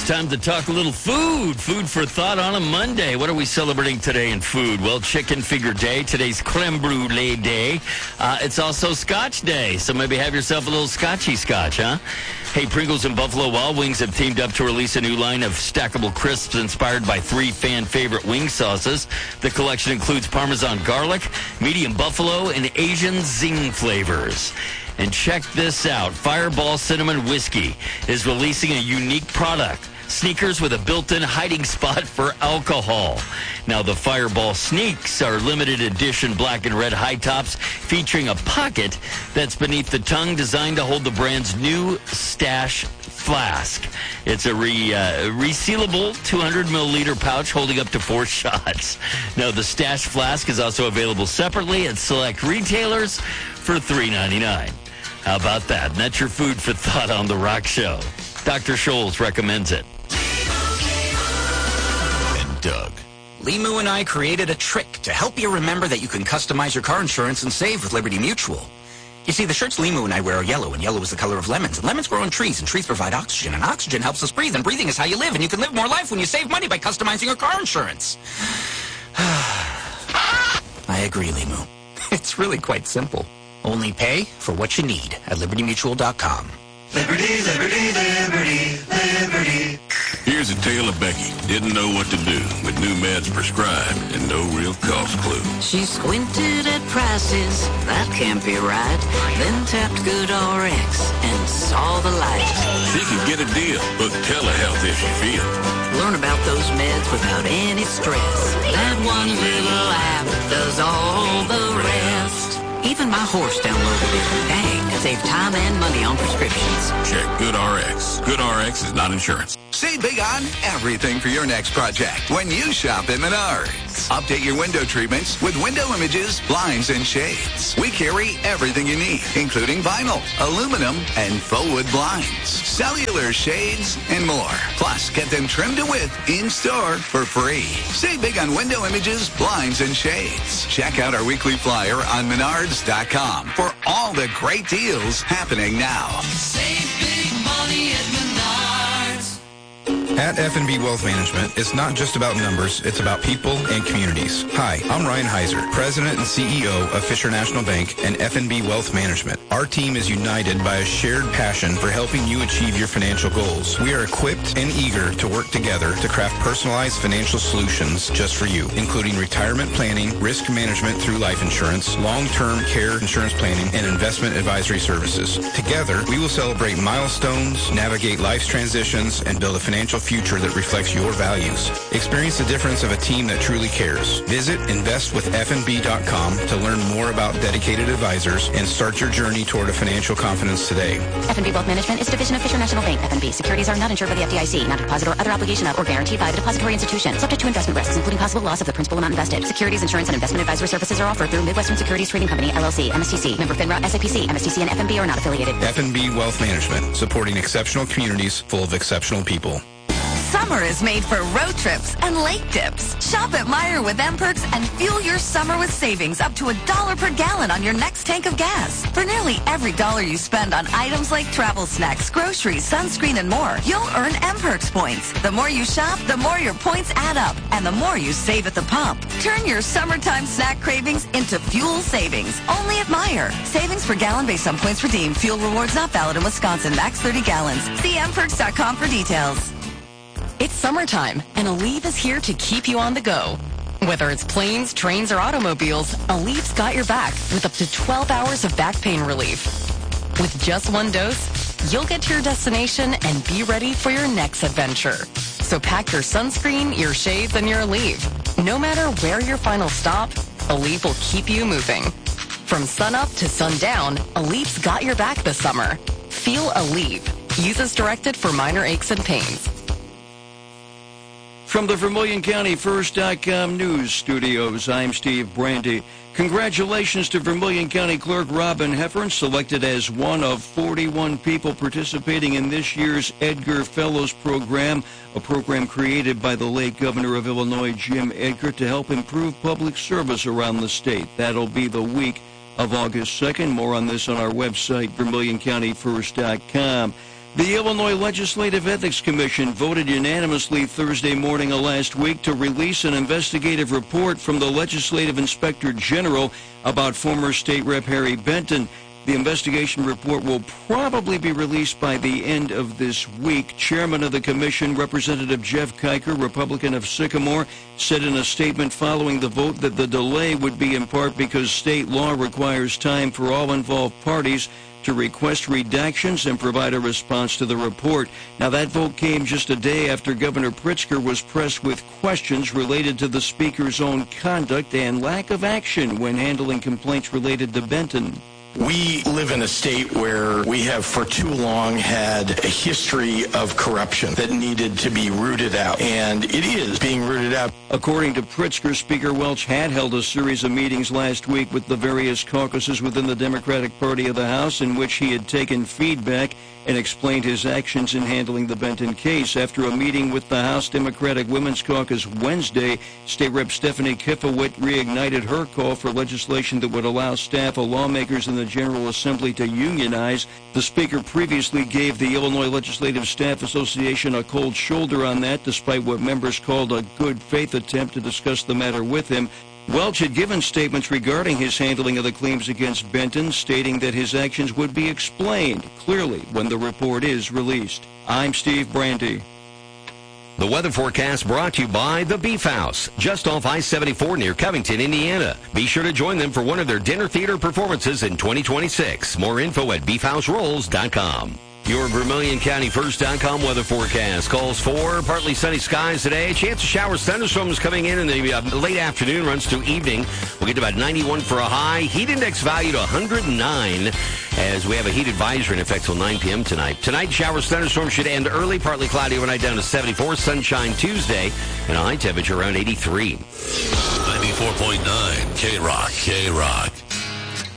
time to talk a little food. Food for thought on a Monday. What are we celebrating today in food? Well, Chicken Finger Day. Today's Creme Brulee Day. It's also Scotch Day, so maybe have yourself a little scotchy scotch, huh? Hey, Pringles and Buffalo Wild Wings have teamed up to release a new line of stackable crisps inspired by 3 fan-favorite wing sauces. The collection includes Parmesan garlic, medium buffalo, and Asian zing flavors. And check this out. Fireball Cinnamon Whiskey is releasing a unique product. Sneakers with a built-in hiding spot for alcohol. Now, the Fireball Sneaks are limited edition black and red high tops featuring a pocket that's beneath the tongue designed to hold the brand's new Stash Flask. It's a resealable 200-milliliter pouch holding up to 4 shots. Now, the Stash Flask is also available separately at select retailers for $3.99. How about that? And that's your food for thought on The Rock Show. Dr. Scholes recommends it. And Doug. Limu and I created a trick to help you remember that you can customize your car insurance and save with Liberty Mutual. You see, the shirts Limu and I wear are yellow, and yellow is the color of lemons. And lemons grow on trees, and trees provide oxygen, and oxygen helps us breathe, and breathing is how you live, and you can live more life when you save money by customizing your car insurance. I agree, Limu. It's really quite simple. Only pay for what you need at libertymutual.com. Liberty, liberty, liberty, liberty. Here's a tale of Becky. Didn't know what to do with new meds prescribed and no real cost clue. She squinted at prices, that can't be right. Then tapped GoodRx and saw the light. She could get a deal. Book telehealth if you feel. Learn about those meds without any stress. That one little app does all the rest. Even my horse downloaded it. Dang, save time and money on prescriptions. Check GoodRx. GoodRx is not insurance. Save big on everything for your next project when you shop at Menards. Update your window treatments with window images, blinds, and shades. We carry everything you need, including vinyl, aluminum, and faux wood blinds, cellular shades, and more. Plus, get them trimmed to width in-store for free. Save big on window images, blinds, and shades. Check out our weekly flyer on Menards.com for all the great deals happening now. Save big money at Menards. At F&B Wealth Management, it's not just about numbers, it's about people and communities. Hi, I'm Ryan Heiser, President and CEO of Fisher National Bank and F&B Wealth Management. Our team is united by a shared passion for helping you achieve your financial goals. We are equipped and eager to work together to craft personalized financial solutions just for you, including retirement planning, risk management through life insurance, long-term care insurance planning, and investment advisory services. Together, we will celebrate milestones, navigate life's transitions, and build a financial future that reflects your values. Experience the difference of a team that truly cares. Visit investwithfnb.com to learn more about dedicated advisors and start your journey toward a financial confidence today. F&B Wealth Management is a division of Fisher National Bank. F&B securities are not insured by the FDIC, not a deposit or other obligation of or guaranteed by the depository institution, subject to investment risks, including possible loss of the principal amount invested. Securities, insurance, and investment advisory services are offered through Midwestern Securities Trading Company, LLC, MSTC, member FINRA, SIPC. MSTC and F&B are not affiliated. F&B Wealth Management, supporting exceptional communities full of exceptional people. Summer is made for road trips and lake dips. Shop at Meijer with M-Perks and fuel your summer with savings up to $1 per gallon on your next tank of gas. For nearly every dollar you spend on items like travel snacks, groceries, sunscreen, and more, you'll earn M-Perks points. The more you shop, the more your points add up, and the more you save at the pump. Turn your summertime snack cravings into fuel savings, only at Meijer. Savings per gallon based on points redeemed. Fuel rewards not valid in Wisconsin. Max 30 gallons. See mperks.com for details. It's summertime, and Aleve is here to keep you on the go. Whether it's planes, trains, or automobiles, Aleve's got your back with up to 12 hours of back pain relief. With just one dose, you'll get to your destination and be ready for your next adventure. So pack your sunscreen, your shades, and your Aleve. No matter where your final stop, Aleve will keep you moving. From sunup to sundown, Aleve's got your back this summer. Feel Aleve. Use as directed for minor aches and pains. From the Vermilion County First.com News Studios, I'm Steve Brandy. Congratulations to Vermilion County Clerk Robin Heffern, selected as one of 41 people participating in this year's Edgar Fellows Program, a program created by the late Governor of Illinois, Jim Edgar, to help improve public service around the state. That'll be the week of August 2nd. More on this on our website, VermilionCountyFirst.com. The Illinois Legislative Ethics Commission voted unanimously Thursday morning of last week to release an investigative report from the Legislative Inspector General about former State Rep Harry Benton. The investigation report will probably be released by the end of this week. Chairman of the commission, Representative Jeff Kiker, Republican of Sycamore, said in a statement following the vote that the delay would be in part because state law requires time for all involved parties to request redactions and provide a response to the report. Now, that vote came just a day after Governor Pritzker was pressed with questions related to the Speaker's own conduct and lack of action when handling complaints related to Benton. We live in a state where we have for too long had a history of corruption that needed to be rooted out, and it is being rooted out. According to Pritzker, Speaker Welch had held a series of meetings last week with the various caucuses within the Democratic Party of the House in which he had taken feedback and explained his actions in handling the Benton case. After a meeting with the House Democratic Women's Caucus Wednesday, State Rep Stephanie Kifowit reignited her call for legislation that would allow staff of lawmakers in the General Assembly to unionize. The Speaker previously gave the Illinois Legislative Staff Association a cold shoulder on that, despite what members called a good faith attempt to discuss the matter with him. Welch had given statements regarding his handling of the claims against Benton, stating that his actions would be explained clearly when the report is released. I'm Steve Brandy. The weather forecast brought to you by The Beef House, just off I-74 near Covington, Indiana. Be sure to join them for one of their dinner theater performances in 2026. More info at beefhouserolls.com. Your VermilionCountyFirst.com weather forecast calls for partly sunny skies today. Chance of showers, thunderstorms coming in the late afternoon, runs through evening. We'll get to about 91 for a high. Heat index value to 109 as we have a heat advisory in effect till 9 p.m. tonight. Tonight, showers, thunderstorms should end early, partly cloudy overnight down to 74. Sunshine Tuesday and a high temperature around 83. 94.9 K-Rock.